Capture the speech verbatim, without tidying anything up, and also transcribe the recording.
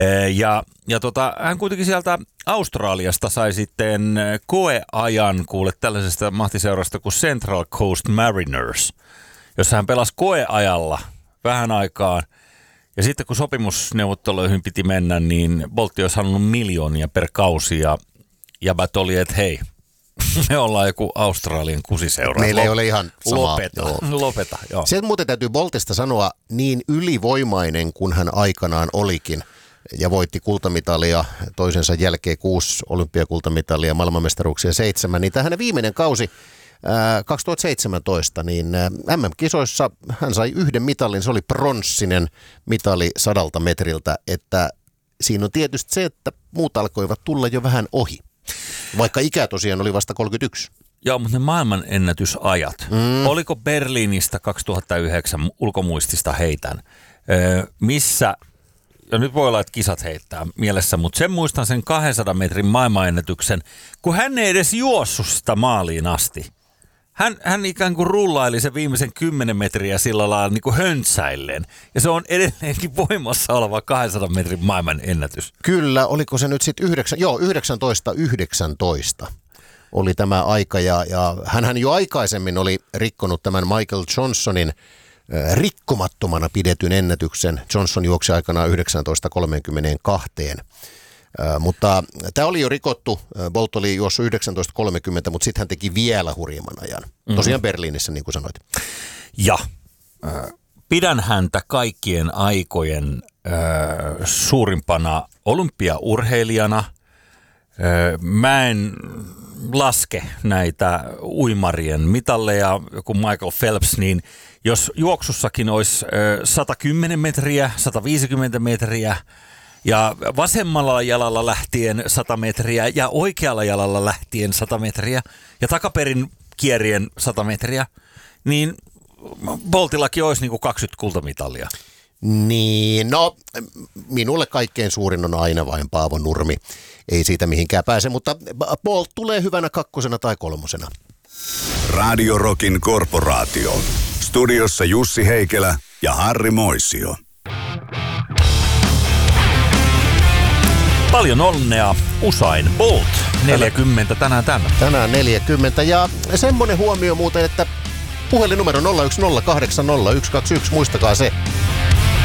Ja, ja tota, hän kuitenkin sieltä Australiasta sai sitten koeajan kuule tällaisesta mahtiseurasta kuin Central Coast Mariners, jossa hän pelasi koeajalla vähän aikaan. Ja sitten kun sopimusneuvotteluihin piti mennä, niin Boltti olisi halunnut miljoonia per kausi ja jäbät oli, että hei, me ollaan joku Australian kusiseura. Meillä ei ole ihan samaa. Lopeta, joo. lopeta joo. Sieltä muuten täytyy Boltista sanoa, niin ylivoimainen kuin hän aikanaan olikin ja voitti kultamitalia toisensa jälkeen kuusi olympiakultamitalia, maailmanmestaruuksia seitsemän, niin tämä hänen viimeinen kausi ää, kaksituhattaseitsemäntoista, niin ää, M M-kisoissa hän sai yhden mitalin, se oli pronssinen mitali sadalta metriltä, että siinä on tietysti se, että muut alkoivat tulla jo vähän ohi. Vaikka ikä tosiaan oli vasta kolmekymmentäyksi. Joo, mutta ne maailman ennätysajat. Mm. Oliko Berliinistä kaksituhattayhdeksän, ulkomuistista heitän, öö, missä, ja nyt voi olla, että kisat heittää mielessä, mutta sen muistan sen kahdensadan metrin maailmanennätyksen, kun hän ei edes juossut sitä maaliin asti. Hän, hän ikään kuin rullaili sen viimeisen kymmenen metriä sillä lailla niin kuin höntsäilleen. Ja se on edelleenkin voimassa oleva kahdensadan metrin maailman ennätys. Kyllä, oliko se nyt sitten yhdeksän, joo, yhdeksäntoista yhdeksäntoista oli tämä aika. Ja, ja hänhän jo aikaisemmin oli rikkonut tämän Michael Johnsonin äh, rikkomattomana pidetyn ennätyksen. Johnson juoksi aikanaan yhdeksäntoista kolmekymmentäkaksi. Äh, mutta tämä oli jo rikottu, Bolt oli juossut yhdeksäntoista kolmekymmentä, mutta sitten hän teki vielä hurjemman ajan. Mm-hmm. Tosiaan Berliinissä, niin kuin sanoit. Ja äh, pidän häntä kaikkien aikojen äh, suurimpana olympiaurheilijana. Äh, mä en laske näitä uimarien mitalleja, joku Michael Phelps, niin jos juoksussakin olisi äh, sata kymmenen metriä, sata viisikymmentä metriä, ja vasemmalla jalalla lähtien sata metriä ja oikealla jalalla lähtien sata metriä ja takaperin kierien sata metriä, niin Boltillakin olisi niin kuin kaksikymmentä kultamitalia. Niin, no minulle kaikkein suurin on aina vain Paavo Nurmi. Ei siitä mihinkään pääse, mutta Bolt tulee hyvänä kakkosena tai kolmosena. Radio Rockin korporaatio. Studiossa Jussi Heikelä ja Harri Moisio. Paljon onnea Usain Bolt, neljäkymmentä tänään tänne. Tänään neljäkymmentä ja semmoinen huomio muuten, että puhelinnumero nolla yksi nolla kahdeksan nolla yksi kaksi yksi, muistakaa se.